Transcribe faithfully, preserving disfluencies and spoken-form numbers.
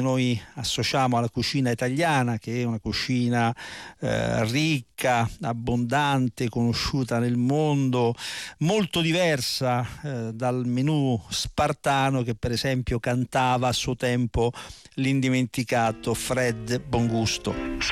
noi associamo alla cucina italiana, che è una cucina eh, ricca, abbondante, conosciuta nel mondo, molto diversa eh, dal menù spartano che per esempio cantava a suo tempo l'indimenticato Fred Bongusto.